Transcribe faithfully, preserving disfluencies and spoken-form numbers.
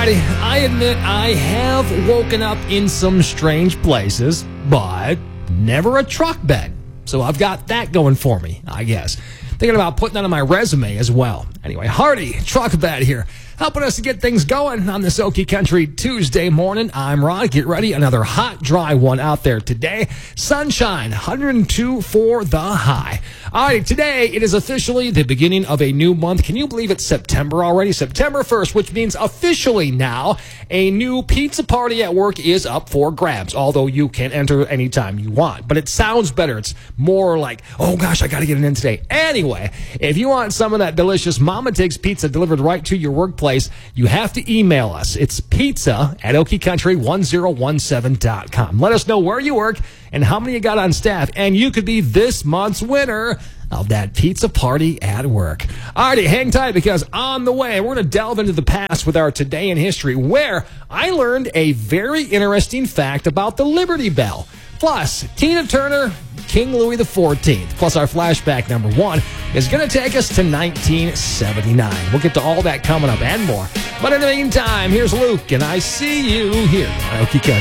Alrighty, I admit I have woken up in some strange places, but never a truck bed. So I've got that going for me, I guess. Thinking about putting that on my resume as well. Anyway, Hardy, truck bed here, helping us to get things going on this Okie Country Tuesday morning. I'm Rod. Get ready. Another hot, dry one out there today. Sunshine, one hundred two for the high. All right, today it is officially the beginning of a new month. Can you believe it's September already? September first, which means officially now a new pizza party at work is up for grabs, although you can enter anytime you want. But it sounds better. It's more like, oh gosh, I got to get it in today. Anyway, if you want some of that delicious Mama Takes pizza delivered right to your workplace, you have to email us. It's pizza at okie country one zero one seven dot com. Let us know where you work and how many you got on staff, and you could be this month's winner of that pizza party at work. Alrighty, hang tight, because on the way, we're going to delve into the past with our Today in History, where I learned a very interesting fact about the Liberty Bell. Plus, Tina Turner, King Louis the fourteenth. Plus, our flashback number one is going to take us to nineteen seventy-nine. We'll get to all that coming up and more. But in the meantime, here's Luke, and I see you here on Okie Country.